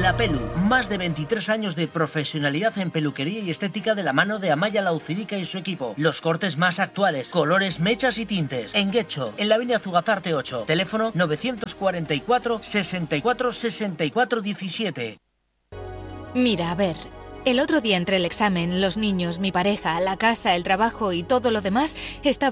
La Pelu, más de 23 años de profesionalidad en peluquería y estética de la mano de Amaya Laucirica y su equipo. Los cortes más actuales, colores, mechas y tintes. En Guecho, en la avenida Zugazarte 8. Teléfono 944 64 64 17. Mira, a ver, el otro día entre el examen, los niños, mi pareja, la casa, el trabajo y todo lo demás, estaba